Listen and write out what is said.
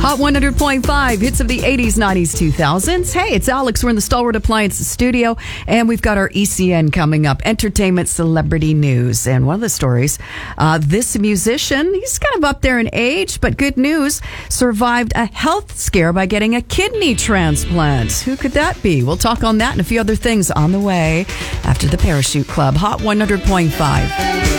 Hot 100.5, hits of the 80s, 90s, 2000s. Hey, it's Alex. We're in the Stalwart Appliances studio, and we've got our ECN coming up, Entertainment Celebrity News. And one of the stories, this musician, he's kind of up there in age, but good news, survived a health scare by getting a kidney transplant. Who could that be? We'll talk on that and a few other things on the way after the Parachute Club. Hot 100.5.